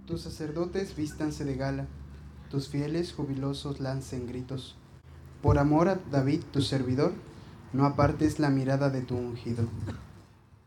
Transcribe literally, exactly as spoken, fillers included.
Tus sacerdotes vístanse de gala, tus fieles jubilosos lancen gritos. Por amor a David tu servidor, no apartes la mirada de tu ungido.